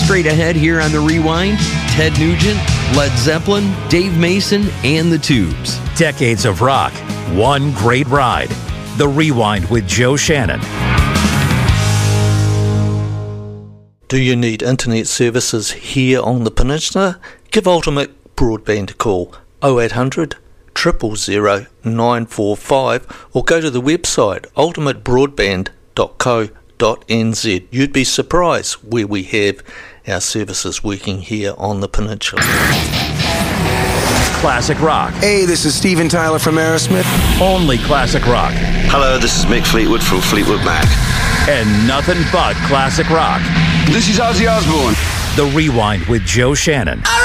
Straight ahead here on The Rewind, Ted Nugent, Led Zeppelin, Dave Mason, and The Tubes. Decades of rock, one great ride. The Rewind with Joe Shannon. Do you need internet services here on the peninsula? Give Ultimate Broadband a call, 0800 000 945, or go to the website ultimatebroadband.co.nz. You'd be surprised where we have our services working here on the peninsula. Classic rock. Hey, this is Steven Tyler from Aerosmith. Only classic rock. Hello, this is Mick Fleetwood from Fleetwood Mac. And nothing but classic rock. This is Ozzy Osbourne. The Rewind with Joe Shannon.